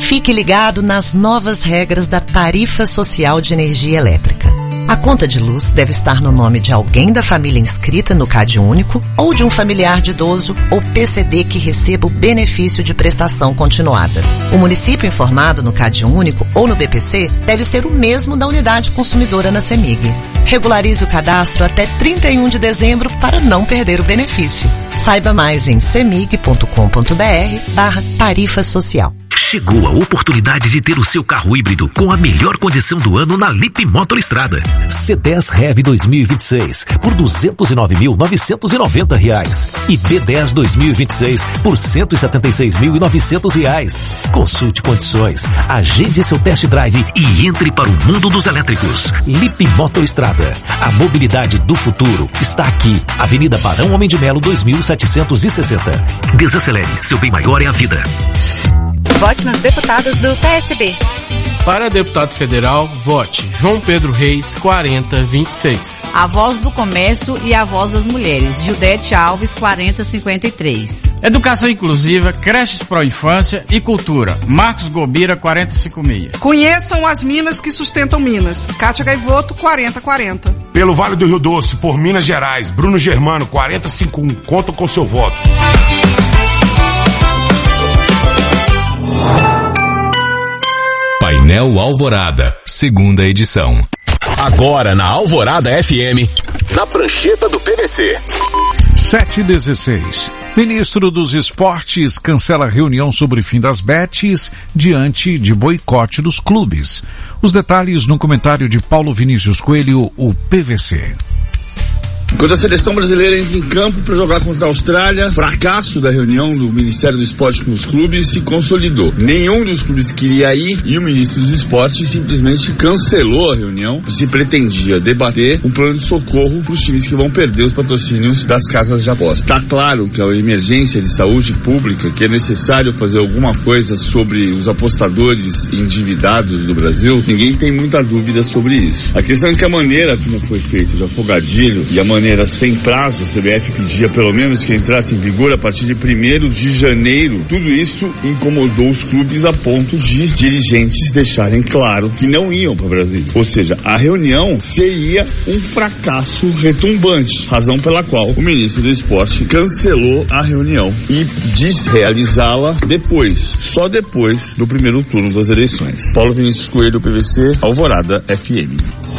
Fique ligado nas novas regras da Tarifa Social de Energia Elétrica. A conta de luz deve estar no nome de alguém da família inscrita no CadÚnico ou de um familiar de idoso ou PCD que receba o benefício de prestação continuada. O município informado no CadÚnico ou no BPC deve ser o mesmo da unidade consumidora na CEMIG. Regularize o cadastro até 31 de dezembro para não perder o benefício. Saiba mais em cemig.com.br/tarifa social. Chegou a oportunidade de ter o seu carro híbrido com a melhor condição do ano na Lip Motor Estrada. C10 Rev 2026 por R$ 209.990 e B10 2026 por R$ 176.900. Consulte condições, agende seu test drive e entre para o mundo dos elétricos. Lip Motor Estrada, a mobilidade do futuro está aqui. Avenida Barão Homem de Melo 2760. Desacelere, seu bem maior é a vida. Vote nos deputados do PSB. Para deputado federal, vote João Pedro Reis, 4026. A Voz do Comércio e a Voz das Mulheres, Judete Alves, 4053. Educação Inclusiva, Creches Pro Infância e Cultura, Marcos Gobira, 456. Conheçam as minas que sustentam Minas, Cátia Gaivoto, 4040. Pelo Vale do Rio Doce, por Minas Gerais, Bruno Germano, 4051. Conta com seu voto. Painel Alvorada, segunda edição. Agora na Alvorada FM, na prancheta do PVC. 7:16. Ministro dos Esportes cancela reunião sobre fim das bets diante de boicote dos clubes. Os detalhes no comentário de Paulo Vinícius Coelho, o PVC. Quando a seleção brasileira entra em campo para jogar contra a Austrália, fracasso da reunião do Ministério do Esporte com os clubes se consolidou. Nenhum dos clubes queria ir e o Ministro dos Esportes simplesmente cancelou a reunião e se pretendia debater um plano de socorro para os times que vão perder os patrocínios das casas de aposta. Está claro que a emergência de saúde pública, que é necessário fazer alguma coisa sobre os apostadores endividados do Brasil, ninguém tem muita dúvida sobre isso. A questão é que a maneira como foi feito de afogadilho e a maneira sem prazo, a CBF pedia pelo menos que entrasse em vigor a partir de 1º de janeiro. Tudo isso incomodou os clubes a ponto de dirigentes deixarem claro que não iam para Brasília. Ou seja, a reunião seria um fracasso retumbante, razão pela qual o ministro do Esporte cancelou a reunião e disse realizá-la depois, só depois do primeiro turno das eleições. Paulo Vinícius Coelho, PVC, Alvorada FM.